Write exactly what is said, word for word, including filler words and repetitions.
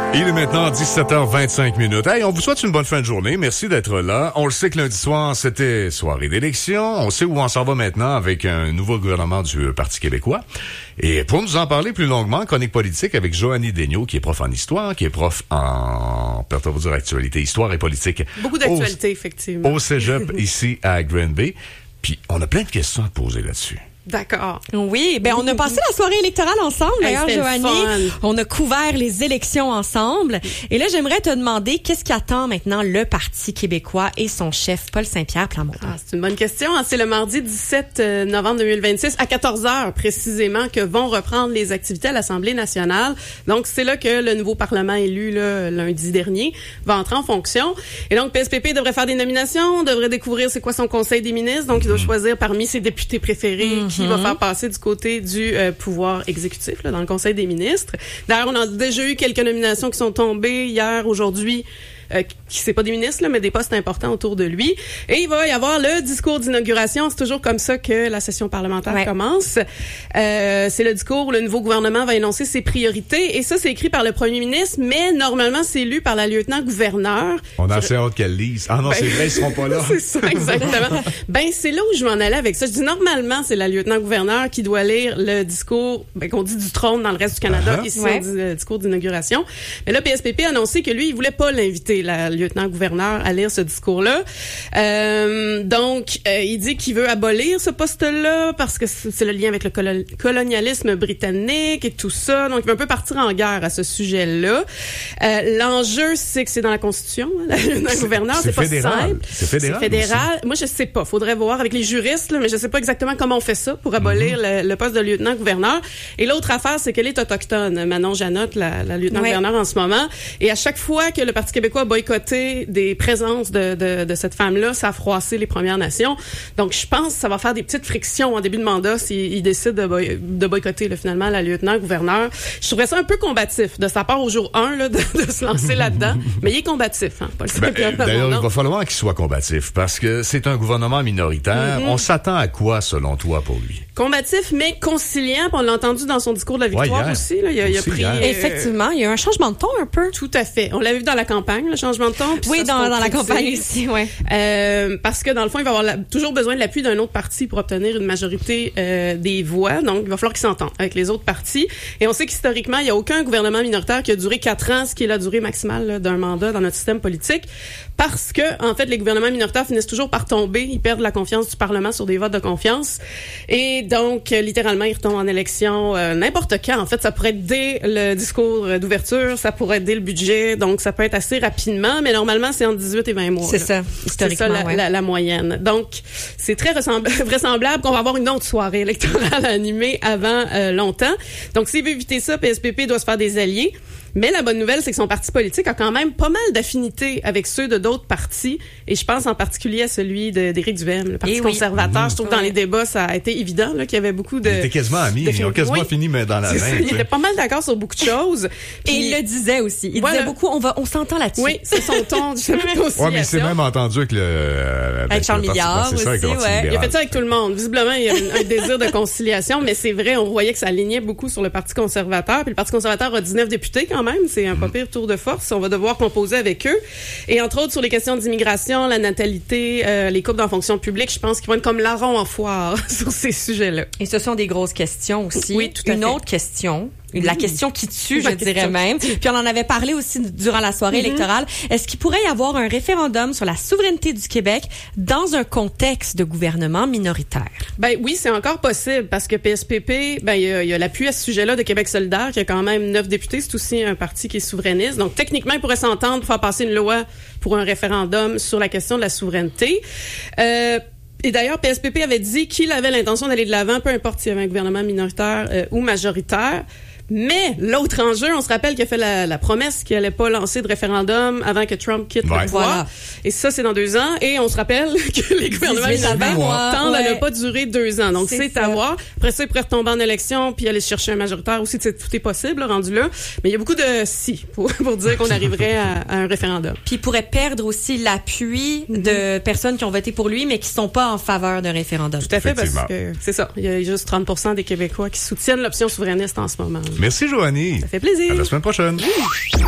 Il est maintenant dix-sept heures vingt-cinq minutes. Hey, on vous souhaite une bonne fin de journée. Merci d'être là. On le sait que lundi soir, c'était soirée d'élection. On sait où on s'en va maintenant avec un nouveau gouvernement du Parti québécois. Et pour nous en parler plus longuement, chronique politique avec Joanie Daigneault, qui est prof en histoire, qui est prof en, pardon, vous dire actualité, histoire et politique. Beaucoup d'actualité, au, effectivement. Au cégep, ici à Green Bay. Puis, on a plein de questions à poser là-dessus. D'accord. Oui, ben on a passé la soirée électorale ensemble, d'ailleurs, hey, Joanie. On a couvert les élections ensemble. Et là, j'aimerais te demander qu'est-ce qui attend maintenant le Parti québécois et son chef, Paul Saint-Pierre Plamondon. Ah, c'est une bonne question. C'est le mardi dix-sept novembre deux mille vingt-six à quatorze heures précisément que vont reprendre les activités à l'Assemblée nationale. Donc, c'est là que le nouveau Parlement élu là, lundi dernier va entrer en fonction. Et donc, P S P P devrait faire des nominations, devrait découvrir c'est quoi son conseil des ministres. Donc, il doit choisir parmi ses députés préférés mm-hmm. qui va faire passer du côté du euh, pouvoir exécutif là, dans le Conseil des ministres. D'ailleurs, on a déjà eu quelques nominations qui sont tombées hier, aujourd'hui, euh, qui c'est pas des ministres, là, mais des postes importants autour de lui. Et il va y avoir le discours d'inauguration. C'est toujours comme ça que la session parlementaire ouais. commence. Euh, c'est le discours où le nouveau gouvernement va énoncer ses priorités. Et ça, c'est écrit par le premier ministre, mais normalement, c'est lu par la lieutenant-gouverneur. On a assez hâte qu'elle lise. Ah non, ben, c'est vrai, ils seront pas là. C'est ça, exactement. Ben, c'est là où je m'en allais avec ça. Je dis, normalement, c'est la lieutenant-gouverneur qui doit lire le discours, ben, qu'on dit du trône dans le reste du Canada. Uh-huh. Ici, ouais. on dit le discours d'inauguration. Mais là, P S P P a annoncé que lui, il voulait pas l'inviter, la lieutenant-gouverneur, à lire ce discours-là. Euh, donc, euh, il dit qu'il veut abolir ce poste-là parce que c'est le lien avec le colo- colonialisme britannique et tout ça. Donc, il veut un peu partir en guerre à ce sujet-là. Euh, l'enjeu, c'est que c'est dans la Constitution, hein, la lieutenant-gouverneur. C'est, c'est pas fédéral. simple. C'est fédéral. C'est fédéral. Aussi. Moi, je sais pas. Faudrait voir avec les juristes, là, mais je sais pas exactement comment on fait ça pour abolir mm-hmm. le, le poste de lieutenant-gouverneur. Et l'autre affaire, c'est qu'elle est autochtone. Manon Janotte, la, la lieutenant-gouverneur ouais. en ce moment. Et à chaque fois que le Parti québécois a boycotté des présences de, de, de cette femme-là, ça a froissé les Premières Nations. Donc, je pense que ça va faire des petites frictions en début de mandat s'il il décide de, boy, de boycotter là, finalement la lieutenant-gouverneur. Je trouverais ça un peu combatif de sa part au jour un là, de, de se lancer là-dedans. Mais il est combatif, hein, Paul Saint-Pierre. Ben, d'ailleurs, il va falloir qu'il soit combatif parce que c'est un gouvernement minoritaire. Mm-hmm. On s'attend à quoi, selon toi, pour lui? Combatif, mais conciliant. On l'a entendu dans son discours de la victoire ouais, aussi. Là. Il, a, il a pris... Euh, Effectivement, il y a eu un changement de ton un peu. Tout à fait. On l'avait vu dans la campagne, le changement de ton. Oui, ça, dans, dans la campagne aussi, ouais. Euh, parce que dans le fond, il va avoir la, toujours besoin de l'appui d'un autre parti pour obtenir une majorité euh, des voix. Donc, il va falloir qu'il s'entende avec les autres partis. Et on sait qu'historiquement, il n'y a aucun gouvernement minoritaire qui a duré quatre ans, ce qui est la durée maximale là, d'un mandat dans notre système politique. Parce que, en fait, les gouvernements minoritaires finissent toujours par tomber. Ils perdent la confiance du Parlement sur des votes de confiance. Et donc, euh, littéralement, ils retombent en élection euh, n'importe quand. En fait, ça pourrait être dès le discours d'ouverture, ça pourrait être dès le budget. Donc, ça peut être assez rapidement. Mais normalement, c'est entre dix-huit et vingt mois. C'est là. ça, historiquement. C'est ça, la, ouais. la, la moyenne. Donc, c'est très vraisemblable qu'on va avoir une autre soirée électorale animée avant euh, longtemps. Donc, s'il veut éviter ça, P S P P doit se faire des alliés. Mais la bonne nouvelle, c'est que son parti politique a quand même pas mal d'affinités avec ceux de d'autres partis. Et je pense en particulier à celui de, d'Éric Duhaime, le Parti et conservateur. Oui. Je trouve que dans les débats, ça a été évident là, qu'il y avait beaucoup de... Ils étaient quasiment amis. Ils ont quasiment oui. fini mais dans la main. Il était pas mal d'accord sur beaucoup de choses. Puis, et il le disait aussi. Il voilà. disait beaucoup, on va, on s'entend là-dessus. Oui, c'est son ton du chemin de conciliation. Oui, mais c'est même entendu avec le... Avec, avec Charles Milliard aussi, ça, avec ouais. Il a fait ça avec tout le monde. Visiblement, il y a un, un désir de conciliation, mais c'est vrai, on voyait que ça alignait beaucoup sur le Parti conservateur. Puis le Parti conservateur a dix-neuf députés quand même. C'est un papier tour de force, on va devoir composer avec eux. Et entre autres, sur les questions d'immigration, la natalité, euh, les couples dans la fonction publique, je pense qu'ils vont être comme larrons en foire sur ces sujets-là. Et ce sont des grosses questions aussi. Oui, tout à Une fait. autre question, oui. la question qui tue, La je question. dirais même. Puis on en avait parlé aussi durant la soirée mm-hmm. électorale. Est-ce qu'il pourrait y avoir un référendum sur la souveraineté du Québec dans un contexte de gouvernement minoritaire? Ben oui, c'est encore possible parce que P S P P, ben il y a, y a l'appui à ce sujet-là de Québec solidaire qui a quand même neuf députés. C'est aussi un parti qui est souverainiste. Donc techniquement, il pourrait s'entendre pour faire passer une loi pour un référendum sur la question de la souveraineté. Euh, Et d'ailleurs, P S P P avait dit qu'il avait l'intention d'aller de l'avant, peu importe s'il y avait un gouvernement minoritaire euh, ou majoritaire. Mais l'autre enjeu, on se rappelle qu'il a fait la, la promesse qu'il allait pas lancer de référendum avant que Trump quitte ouais. le pouvoir. Voilà. Et ça, c'est dans deux ans. Et on se rappelle que les gouvernements minoritaires tendent ouais. à ne pas durer deux ans. Donc, c'est, c'est à voir. Après ça, il pourrait retomber en élection puis aller chercher un majoritaire aussi. Tout est possible, là, rendu là. Mais il y a beaucoup de si pour, pour dire qu'on arriverait à, à un référendum. Puis il pourrait perdre aussi l'appui mm-hmm. de personnes qui ont voté pour lui, mais qui sont pas en faveur d'un référendum. Tout à fait, parce que c'est ça. Il y a juste trente pour cent des Québécois qui soutiennent l'option souverainiste en ce moment. Merci, Joanie. Ça fait plaisir. À la semaine prochaine.